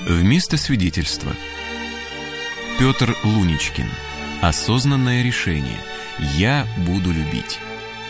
Вместо свидетельства. Петр Луничкин. Осознанное решение. Я буду любить.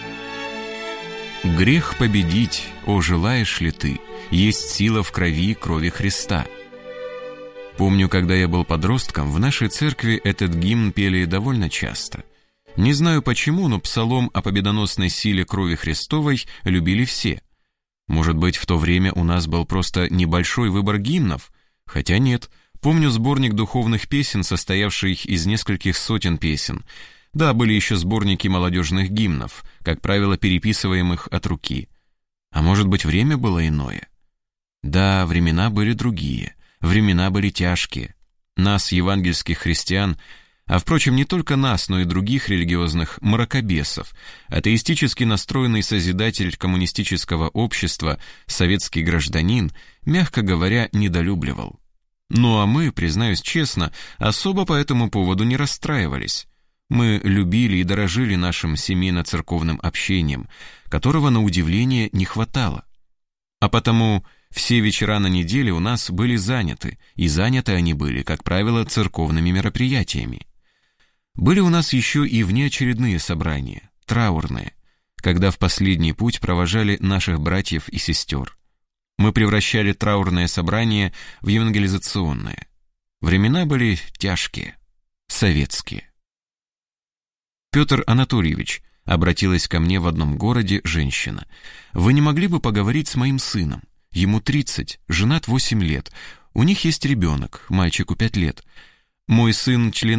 Грех победить, о, желаешь ли ты? Есть сила в крови Христа. Помню, когда я был подростком, в нашей церкви этот гимн пели довольно часто. Не знаю почему, но псалом о победоносной силе крови Христовой любили все. Может быть, в то время у нас был просто небольшой выбор гимнов? Хотя нет. Помню сборник духовных песен, состоявший из нескольких сотен песен. Да, были еще сборники молодежных гимнов, как правило, переписываемых от руки. А может быть, время было иное? Да, времена были другие. Времена были тяжкие. Нас, евангельских христиан, а, впрочем, не только нас, но и других религиозных мракобесов, атеистически настроенный созидатель коммунистического общества, советский гражданин, мягко говоря, недолюбливал. Ну а мы, признаюсь честно, особо по этому поводу не расстраивались. Мы любили и дорожили нашим семейно-церковным общением, которого, на удивление, не хватало. А потому все вечера на неделе у нас были заняты, и заняты они были, как правило, церковными мероприятиями. Были у нас еще и внеочередные собрания, траурные, когда в последний путь провожали наших братьев и сестер. Мы превращали траурное собрание в евангелизационное. Времена были тяжкие, советские. Петр Анатольевич, обратилась ко мне в одном городе женщина, вы не могли бы поговорить с моим сыном? Ему 30, женат 8 лет, у них есть ребенок, мальчику 5 лет. Мой сын член